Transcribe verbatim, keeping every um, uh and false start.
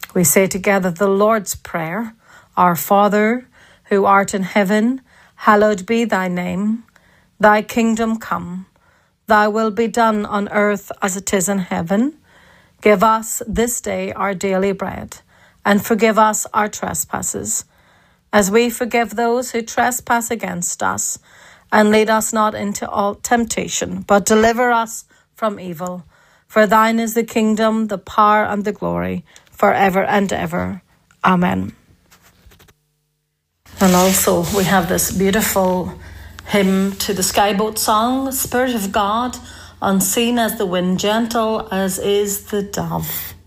We say together the Lord's Prayer. Our Father, who art in heaven, hallowed be thy name. Thy kingdom come. Thy will be done on earth as it is in heaven. Give us this day our daily bread, and forgive us our trespasses, as we forgive those who trespass against us. And lead us not into all temptation, but deliver us from evil. For thine is the kingdom, the power, and the glory, forever and ever. Amen. And also we have this beautiful hymn to the Skyboat song, Spirit of God, unseen as the wind, gentle as is the dove.